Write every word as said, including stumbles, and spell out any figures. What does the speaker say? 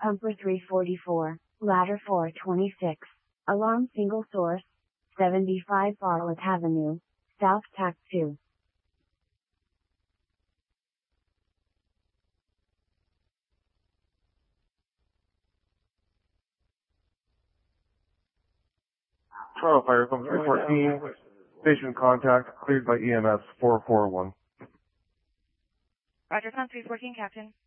Pumper three forty-four, Ladder four twenty-six, Alarm single source, seventy-five Bartlett Avenue, South Tact two. Toronto Fire Company three fourteen, station contact, cleared by E M S four four one. Roger, Con three fourteen, Captain.